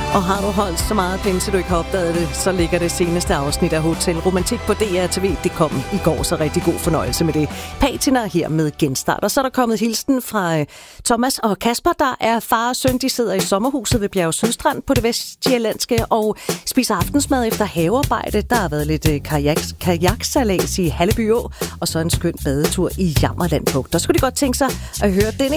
Og har du holdt så meget penge, så du ikke har opdaget det, så ligger det seneste afsnit af Hotel Romantik på DRTV. Det kom i går, så rigtig god fornøjelse med det. Patina her med genstart. Og så er der kommet hilsen fra Thomas og Kasper, der er far og søn. De sidder i sommerhuset ved Bjerg Sydstrand på det vestsjællandske og spiser aftensmad efter havearbejde. Der har været lidt kajaksalas i Halleby Å, og så en skøn badetur i Jammerland Bugt. Der skulle de godt tænke sig at høre denne